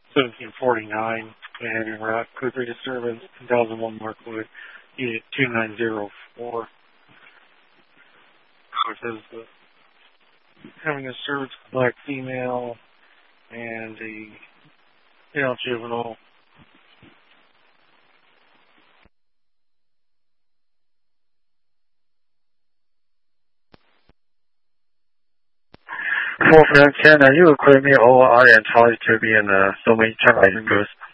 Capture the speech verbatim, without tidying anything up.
seventeen forty-nine, Manhattan Rock, code three disturbance, ten thousand one Markwood, unit two nine zero four. So it says uh, having a disturbance with a black female and a male juvenile. four for ten, are you equipping me O I and Charlie to be in the so many check license goes?